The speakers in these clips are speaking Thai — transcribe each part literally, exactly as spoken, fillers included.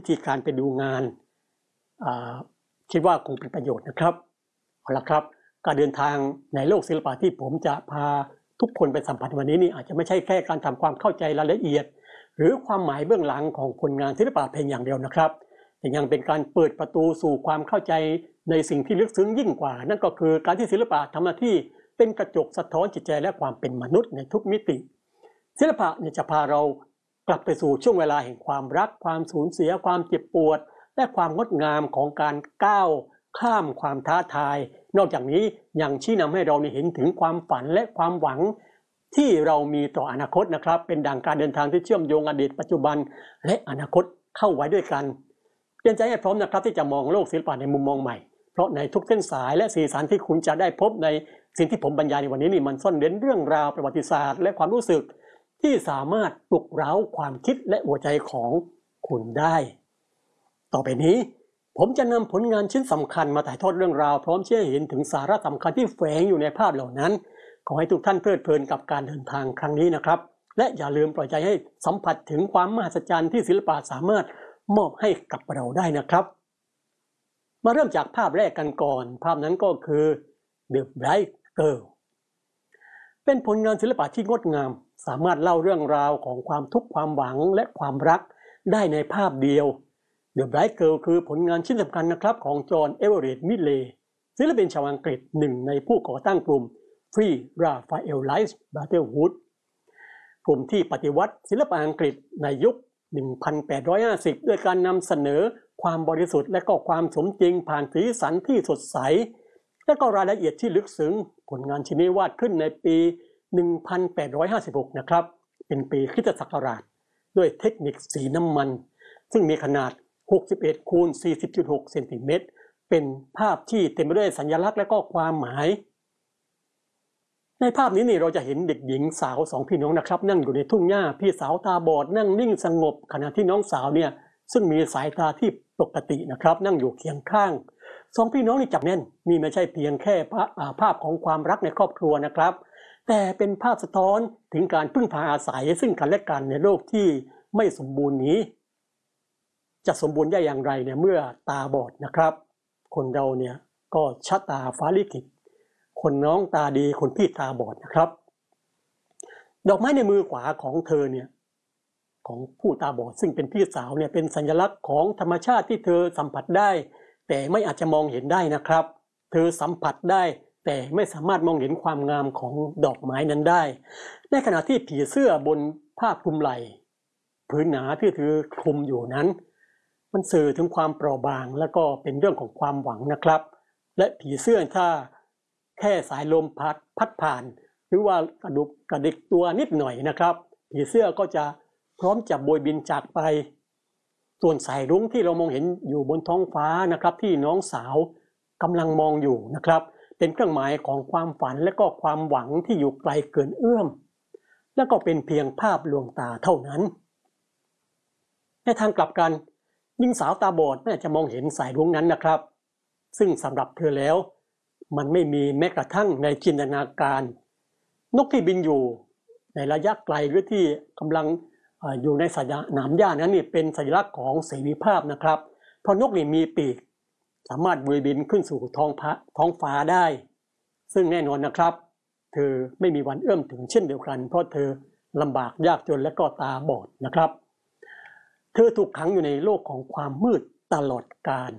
ธีการไปดูงานคิดว่าคงเป็นประโยชน์นะครับเอาละครับการเดินทางในโลกศิลปะที่ผมจะพาทุกคนไปสัมผัสวันนี้นี่อาจจะไม่ใช่แค่การทำความเข้าใจรายละเอียดหรือความหมายเบื้องหลังของผลงานศิลปะเพียงอย่างเดียวนะครับแต่ยังเป็นการเปิดประตูสู่ความเข้าใจในสิ่งที่ลึกซึ้งยิ่งกว่านั่นก็คือการที่ศิลปะทำหน้าที่เป็นกระจกสะท้อนจิตใจและความเป็นมนุษย์ในทุกมิติศิลปะเนี่ยจะพาเรากลับไปสู่ช่วงเวลาแห่งความรักความสูญเสียความเจ็บปวดและความงดงามของการก้าวข้ามความท้าทายนอกจากนี้ยังชี้นำให้เราเห็นถึงความฝันและความหวังที่เรามีต่ออนาคตนะครับเป็นดังการเดินทางที่เชื่อมโยงอดีตปัจจุบันและอนาคตเข้าไว้ด้วยกันเตรียมใจให้พร้อมนะครับที่จะมองโลกศิลปะในมุมมองใหม่เพราะในทุกเส้นสายและสีสันที่คุณจะได้พบในสิ่งที่ผมบรรยายในวันนี้นี่มันซ่อนเร้นเรื่องราวประวัติศาสตร์และความรู้สึกที่สามารถปลุกเร้าความคิดและหัวใจของคุณได้ต่อไปนี้ผมจะนำผลงานชิ้นสำคัญมาถ่ายทอดเรื่องราวพร้อมชี้ให้เห็นถึงสาระสำคัญที่แฝงอยู่ในภาพเหล่านั้นขอให้ทุกท่านเพลิดเพลินกับการเดินทางครั้งนี้นะครับและอย่าลืมปล่อยใจให้สัมผัสถึงความมหัศจรรย์ที่ศิลปะสามารถมอบให้กับเราได้นะครับมาเริ่มจากภาพแรกกันก่อนภาพนั้นก็คือ The Bright Girl เป็นผลงานศิลปะที่งดงามสามารถเล่าเรื่องราวของความทุกข์ความหวังและความรักได้ในภาพเดียว The Bright Girl คือผลงานชิ้นสำคัญนะครับของจอห์น เอเวอเรตต์ มิเลย์ศิลปินชาวอังกฤษหนึ่งในผู้ก่อตั้งกลุ่ม Free Raphaelite Brotherhood กลุ่มที่ปฏิวัติศิลปะอังกฤษในยุค หนึ่งพันแปดร้อยห้าสิบ ด้วยการนำเสนอความบริสุทธิ์และก็ความสมจริงผ่านสีสันที่สดใสและก็รายละเอียดที่ลึกซึ้งผลงานชิ้นนี้วาดขึ้นในปี หนึ่งพันแปดร้อยห้าสิบหก นะครับเป็นปีคริสตศักราชด้วยเทคนิคสีน้ำมันซึ่งมีขนาด หกสิบเอ็ด คูณ สี่สิบจุดหก เซนติเมตรเป็นภาพที่เต็มไปด้วยสัญลักษณ์และก็ความหมายในภาพนี้นี่เราจะเห็นเด็กหญิงสาวสองพี่น้องนะครับนั่งอยู่ในทุ่งหญ้าพี่สาวตาบอดนั่งนิ่งสงบขณะที่น้องสาวเนี่ยซึ่งมีสายตาที่ปกตินะครับนั่งอยู่เคียงข้างสองพี่น้องนี่จับแน่นนี่ไม่ใช่เพียงแค่ภาพของความรักในครอบครัวนะครับแต่เป็นภาพสะท้อนถึงการพึ่งพาอาศัยซึ่งกันและกันในโลกที่ไม่สมบูรณ์นี้จะสมบูรณ์ได้อย่างไรเนี่ยเมื่อตาบอดนะครับคนเราเนี่ยก็ชะตาฟ้าลิขิตคนน้องตาดีคนพี่ตาบอดนะครับดอกไม้ในมือขวาของเธอเนี่ยของผู้ตาบอดซึ่งเป็นพี่สาวเนี่ยเป็นสัญลักษณ์ของธรรมชาติที่เธอสัมผัสได้แต่ไม่อาจจะมองเห็นได้นะครับเธอสัมผัสได้แต่ไม่สามารถมองเห็นความงามของดอกไม้นั้นได้ในขณะที่ผีเสื้อบนผ้าคลุมไหล่ผืนหนาที่เธอคลุมอยู่นั้นมันสื่อถึงความเปราะบางและก็เป็นเรื่องของความหวังนะครับและผีเสื้อถ้าแค่สายลมพัดพัดผ่านหรือว่ากระดุกกระดิกตัวนิดหน่อยนะครับผีเสื้อก็จะพร้อมจะโบยบินจากไปส่วนสายรุ้งที่เรามองเห็นอยู่บนท้องฟ้านะครับที่น้องสาวกำลังมองอยู่นะครับเป็นเครื่องหมายของความฝันและก็ความหวังที่อยู่ไกลเกินเอื้อมและก็เป็นเพียงภาพลวงตาเท่านั้นในทางกลับกันหญิงสาวตาบอดไม่อาจจะมองเห็นสายรุ้งนั้นนะครับซึ่งสำหรับเธอแล้วมันไม่มีแม้กระทั่งในจินตนาการนกที่บินอยู่ในระยะไกลหรือที่กำลังอยู่ในสนามหญ้านั้นนี่เป็นสัญลักษณ์ของเสรีภาพนะครับเพราะนกนี่มีปีกสามารถบินขึ้นสู่ท้องฟ้าท้องฟ้าได้ซึ่งแน่นอนนะครับเธอไม่มีวันเอื้อมถึงเช่นเดียวกันเพราะเธอลำบากยากจนและก็ตาบอดนะครับเธอถูกขังอยู่ในโลกของความมืดตลอดกาล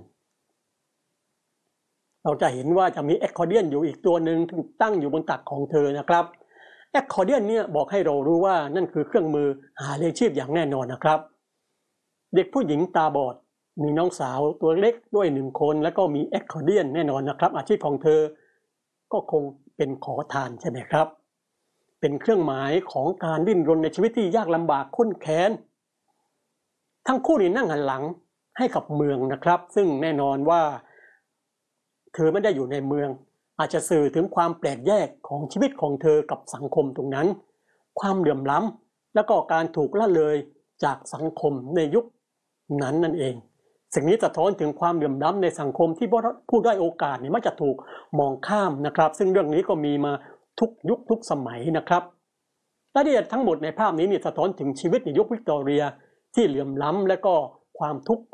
เราจะเห็นว่าจะมีแอคคอร์เดียนอยู่อีกตัวหนึ่งตั้งอยู่บนตักของเธอนะครับแอคคอร์เดียนเนี่ยบอกให้เรารู้ว่านั่นคือเครื่องมือหาเลี้ยงชีพอย่างแน่นอนนะครับเด็กผู้หญิงตาบอดมีน้องสาวตัวเล็กด้วยหนึ่งคนแล้วก็มีแอคคอร์เดียนแน่นอนนะครับอาชีพของเธอก็คงเป็นขอทานใช่ไหมครับเป็นเครื่องหมายของการดิ้นรนในชีวิตที่ยากลำบากข้นแค้นทั้งคู่นี่นั่งหันหลังให้กับเมืองนะครับซึ่งแน่นอนว่าเธอไม่ได้อยู่ในเมืองอาจจะสื่อถึงความแปลกแยกของชีวิตของเธอกับสังคมตรงนั้นความเหลื่อมล้ำและก็การถูกละเลยจากสังคมในยุคนั้นนั่นเองสิ่งนี้สะท้อนถึงความเหลื่อมล้ำในสังคมที่ผู้ด้อยโอกาสนี่มักจะถูกมองข้ามนะครับซึ่งเรื่องนี้ก็มีมาทุกยุคทุกสมัยนะครับรายละเอียดทั้งหมดในภาพนี้นี่สะท้อนถึงชีวิตในยุควิกตอเรียที่เหลื่อมล้ำและก็ความทุกข์